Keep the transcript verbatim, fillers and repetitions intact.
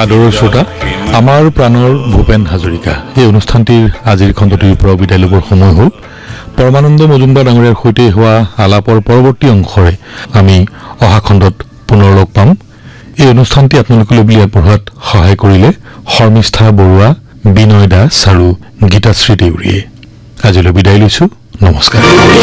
আদৰৰ শ্ৰোতা আমাৰ প্ৰাণৰ ভূপেন হাজৰিকা এই অনুষ্ঠানটিৰ আজিৰ খণ্ডটিৰ পৰা বিদায় ল'বৰ সময় হ'ল পৰমানন্দ মজুমদাৰ ডাঙৰীয়াৰ সৈতে হোৱা আলাপৰ পৰৱৰ্তী অংশৰে আমি অহা খণ্ডত পুনৰ লগ পাম এই অনুষ্ঠানটি আপোনালোকলৈ বিলিয়াৰ পঢ়াত সহায় কৰিলে শৰ্মিষ্ঠা বৰুৱা বিনয় দাস আৰু গীতাশ্ৰী দেউৰীয়ে আজিলৈ বিদায় লৈছো নমস্কাৰ